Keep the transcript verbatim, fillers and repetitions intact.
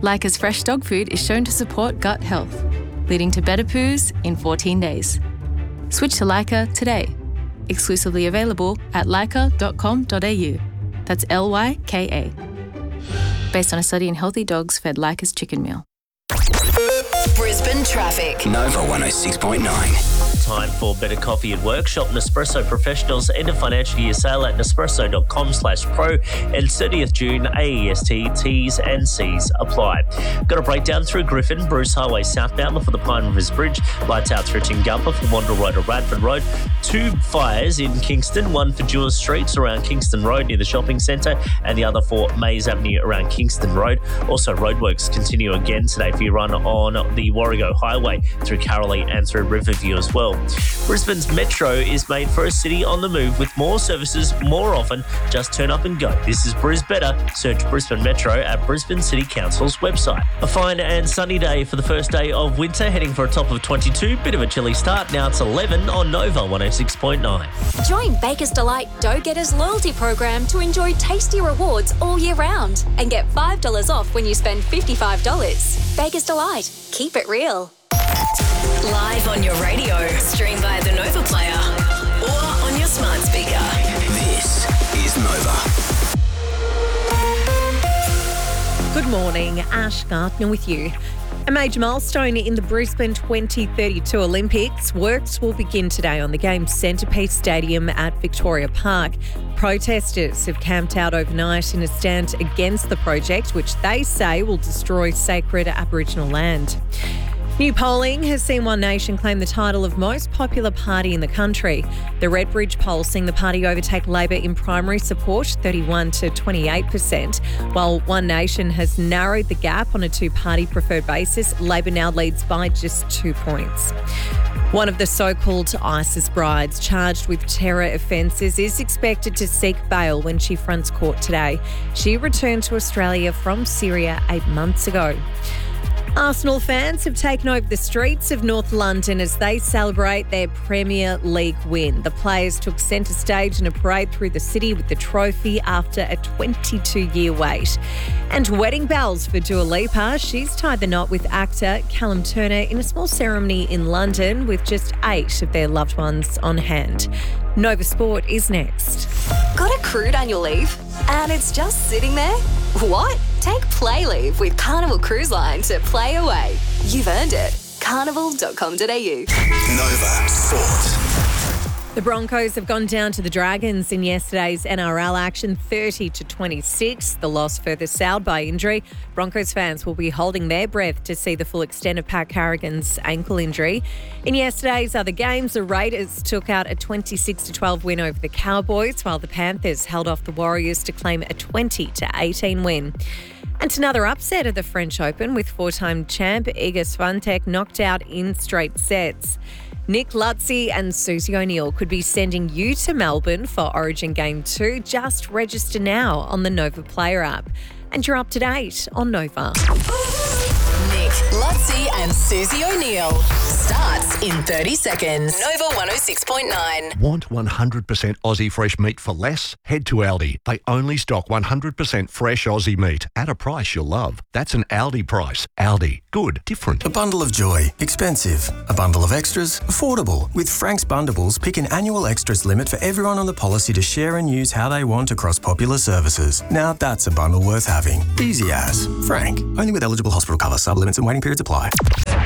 Leica's fresh dog food is shown to support gut health, leading to better poos in fourteen days. Switch to Leica today. Exclusively available at leica dot com dot a u. That's L Y K A. Based on a study in healthy dogs fed Leica's chicken meal. Brisbane traffic. Nova one oh six point nine. Time for better coffee at work. Shop Nespresso Professionals end of financial year sale at nespresso dot com slash pro and thirtieth June A E S T T's and C's apply. Got a breakdown through Griffin, Bruce Highway southbound before the Pine Rivers Bridge. Lights out through Tingumpa from Wanderell Road to Radford Road. Two fires in Kingston, one for Jewell Streets around Kingston Road near the shopping centre and the other for Mays Avenue around Kingston Road. Also, roadworks continue again today for your run on the Warrego Highway through Carolee and through Riverview as well. Brisbane's Metro is made for a city on the move with more services more often. Just turn up and go. This is Bris Better. Search Brisbane Metro at Brisbane City Council's website. A fine and sunny day for the first day of winter, heading for a top of twenty-two. Bit of a chilly start. Now it's eleven on Nova one oh six point nine. Join Baker's Delight Dough Getters loyalty program to enjoy tasty rewards all year round and get five dollars off when you spend fifty-five dollars. Baker's Delight. Keep it real. Live on your radio, stream via the Nova Player or on your smart speaker. This is Nova. Good morning, Ash Gardner with you. A major milestone in the Brisbane twenty thirty-two Olympics. Works will begin today on the game's centrepiece stadium at Victoria Park. Protesters have camped out overnight in a stand against the project, which they say will destroy sacred Aboriginal land. New polling has seen One Nation claim the title of most popular party in the country. The Redbridge poll seeing the party overtake Labor in primary support, thirty-one to twenty-eight percent, while One Nation has narrowed the gap on a two-party preferred basis. Labor now leads by just two points. One of the so-called ISIS brides charged with terror offences is expected to seek bail when she fronts court today. She returned to Australia from Syria eight months ago. Arsenal fans have taken over the streets of North London as they celebrate their Premier League win. The players took centre stage in a parade through the city with the trophy after a twenty-two-year wait. And wedding bells for Dua Lipa. She's tied the knot with actor Callum Turner in a small ceremony in London with just eight of their loved ones on hand. Nova Sport is next. Got a crude annual leave and it's just sitting there? What? Take Play Leave with Carnival Cruise Line to play away. You've earned it. carnival dot com dot a u. Nova Sport. The Broncos have gone down to the Dragons in yesterday's N R L action, thirty to twenty-six. The loss further soured by injury. Broncos fans will be holding their breath to see the full extent of Pat Carrigan's ankle injury. In yesterday's other games, the Raiders took out a twenty-six to twelve win over the Cowboys, while the Panthers held off the Warriors to claim a twenty to eighteen win. And another upset at the French Open with four-time champ Iga Swiatek knocked out in straight sets. Nick Lutzy and Susie O'Neill could be sending you to Melbourne for Origin Game two. Just register now on the Nova Player app. And you're up to date on Nova. Nick Lutzy and Susie O'Neill starts in thirty seconds. Nova one oh six point nine. Want one hundred percent Aussie fresh meat for less? Head to Aldi. They only stock one hundred percent fresh Aussie meat at a price you'll love. That's an Aldi price. Aldi. Good. Different. A bundle of joy. Expensive. A bundle of extras. Affordable. With Frank's Bundables, pick an annual extras limit for everyone on the policy to share and use how they want across popular services. Now that's a bundle worth having. Easy as. Frank. Only with eligible hospital cover. Sublimits and waiting periods apply.